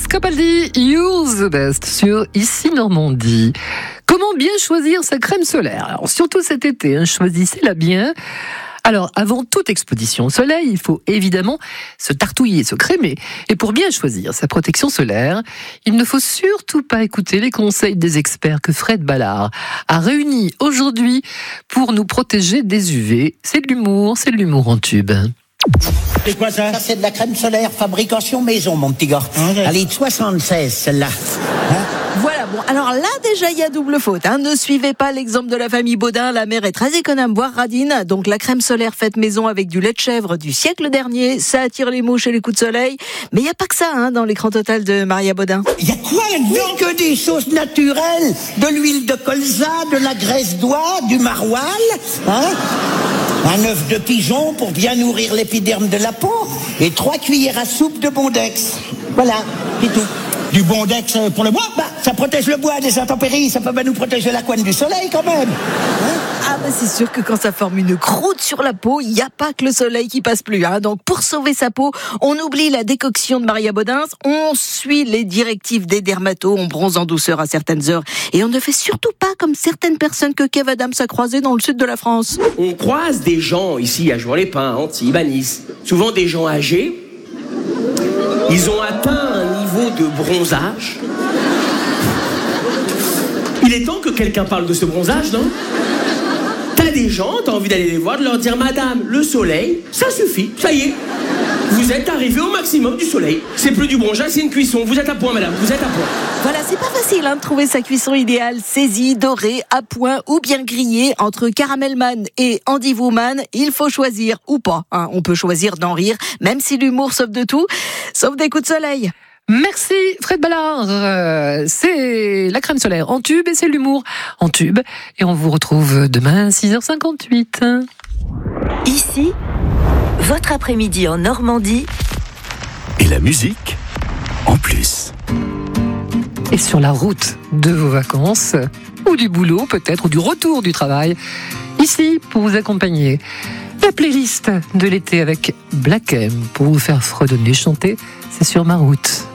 Capaldi, Use the Best sur Ici Normandie. Comment bien choisir sa crème solaire? Alors, surtout cet été, choisissez-la bien. Alors, avant toute exposition au soleil, il faut évidemment se tartouiller, se crémer. Et pour bien choisir sa protection solaire, il ne faut surtout pas écouter les conseils des experts que Fred Ballard a réunis aujourd'hui pour nous protéger des UV. C'est de l'humour en tube. C'est quoi ça? Ça, c'est de la crème solaire fabrication maison, mon petit gars. Okay. Elle est de 76, celle-là. Voilà, bon, alors là, déjà, il y a double faute. Ne suivez pas l'exemple de la famille Baudin. La mère est très économe, voire radine. Donc, la crème solaire faite maison avec du lait de chèvre du siècle dernier, ça attire les mouches et les coups de soleil. Mais il n'y a pas que ça, dans l'écran total de Maria Baudin. Il y a quoi là-dedans? Que des choses naturelles. De l'huile de colza, de la graisse d'oie, du maroilles, un œuf de pigeon pour bien nourrir l'épiderme de la peau et 3 cuillères à soupe de Bondex. Voilà, c'est tout. Du Bondex pour le bois? Ça protège le bois des intempéries, ça peut pas nous protéger la couenne du soleil quand même. C'est sûr que quand ça forme une croûte sur la peau, il n'y a pas que le soleil qui passe plus. Donc pour sauver sa peau, on oublie la décoction de Maria Baudin, on suit les directives des dermatos, on bronze en douceur à certaines heures et on ne fait surtout pas comme certaines personnes que Kev Adams a croisées dans le sud de la France. On croise des gens ici à Jouan-les-Pins, Antibes, à Nice, souvent des gens âgés. Ils ont atteint un niveau de bronzage. Il est temps que quelqu'un parle de ce bronzage, non? T'as des gens, t'as envie d'aller les voir, de leur dire « Madame, le soleil, ça suffit, ça y est. Vous êtes arrivé au maximum du soleil. C'est plus du bronzage, c'est une cuisson. Vous êtes à point, madame, vous êtes à point. » Voilà, c'est pas facile de trouver sa cuisson idéale. Saisie, dorée, à point ou bien grillée. Entre Caramelman et Andy Woman, il faut choisir ou pas. On peut choisir d'en rire, même si l'humour sauve de tout, sauf des coups de soleil. Merci Fred Ballard. C'est la crème solaire en tube et c'est l'humour en tube. Et on vous retrouve demain à 6h58. Ici, votre après-midi en Normandie. Et la musique en plus. Et sur la route de vos vacances, ou du boulot peut-être, ou du retour du travail, ici pour vous accompagner, la playlist de l'été avec Black M pour vous faire fredonner, chanter, c'est sur ma route.